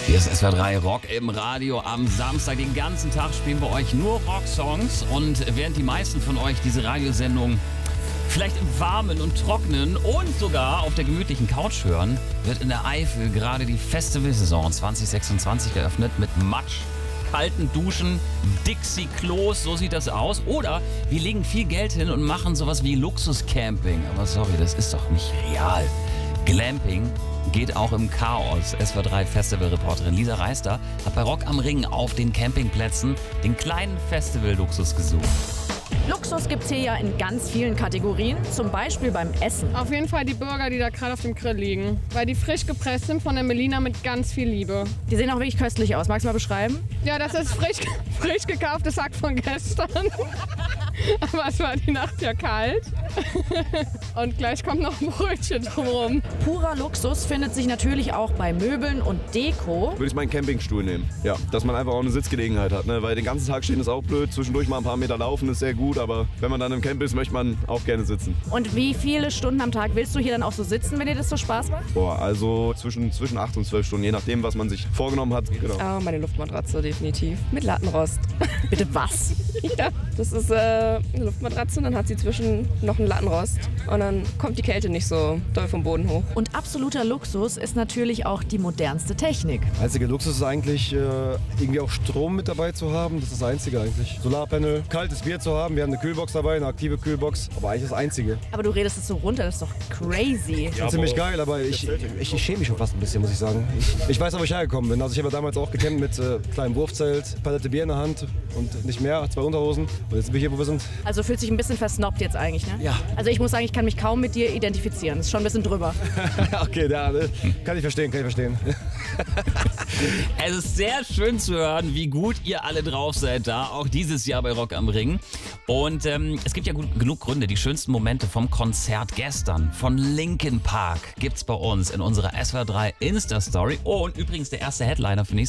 Hier ist SWR 3 Rock im Radio am Samstag. Den ganzen Tag spielen wir euch nur Rocksongs. Und während die meisten von euch diese Radiosendung vielleicht im Warmen und Trocknen und sogar auf der gemütlichen Couch hören, wird in der Eifel gerade die Festivalsaison 2026 geöffnet mit Matsch, kalten Duschen, Dixie-Klos, so sieht das aus. Oder wir legen viel Geld hin und machen sowas wie Luxuscamping. Aber sorry, das ist doch nicht real. Glamping geht auch im Chaos. SWR 3 Festivalreporterin Lisa Reister hat bei Rock am Ring auf den Campingplätzen den kleinen Festival-Luxus gesucht. Luxus gibt es hier ja in ganz vielen Kategorien, zum Beispiel beim Essen. Auf jeden Fall die Burger, die da gerade auf dem Grill liegen, weil die frisch gepresst sind von der Melina mit ganz viel Liebe. Die sehen auch wirklich köstlich aus. Magst du mal beschreiben? Ja, das ist frisch gekauftes Sack von gestern. Aber es war die Nacht ja kalt. Und gleich kommt noch ein Brötchen drumherum. Purer Luxus findet sich natürlich auch bei Möbeln und Deko. Würde ich meinen Campingstuhl nehmen. Ja, dass man einfach auch eine Sitzgelegenheit hat. Ne? Weil den ganzen Tag stehen ist auch blöd. Zwischendurch mal ein paar Meter laufen ist sehr gut. Aber wenn man dann im Camp ist, möchte man auch gerne sitzen. Und wie viele Stunden am Tag willst du hier dann auch so sitzen, wenn dir das so Spaß macht? Boah, also zwischen 8 und 12 Stunden, je nachdem, was man sich vorgenommen hat. Genau. Ah, meine Luftmatratze, definitiv. Mit Lattenrost. Bitte was? Ja, das ist eine Luftmatratze und dann hat sie zwischen noch einen Lattenrost. Und dann kommt die Kälte nicht so doll vom Boden hoch. Und absoluter Luxus ist natürlich auch die modernste Technik. Einziger Luxus ist eigentlich, irgendwie auch Strom mit dabei zu haben. Das ist das Einzige eigentlich. Solarpanel, kaltes Bier zu haben. Wir haben eine Kühlbox dabei, eine aktive Kühlbox. Aber eigentlich das Einzige. Aber du redest es so runter, das ist doch crazy. Ja, ziemlich geil, aber ich schäme mich schon fast ein bisschen, muss ich sagen. Ich weiß, wo ich hergekommen bin. Also ich habe damals auch gecampt mit kleinem Wurfzelt, Palette Bier in der Hand und nicht mehr, 2 Unterhosen. Und jetzt sind wir hier, wo wir sind. Also fühlt sich ein bisschen versnobbt jetzt eigentlich, ne? Ja. Also ich muss sagen, ich kann mich kaum mit dir identifizieren. Das ist schon ein bisschen drüber. Okay, kann ich verstehen. Es ist sehr schön zu hören, wie gut ihr alle drauf seid da, auch dieses Jahr bei Rock am Ring. Und es gibt ja genug Gründe, die schönsten Momente vom Konzert gestern von Linkin Park gibt's bei uns in unserer SWR 3 Insta-Story. Oh, und übrigens der erste Headliner für nächstes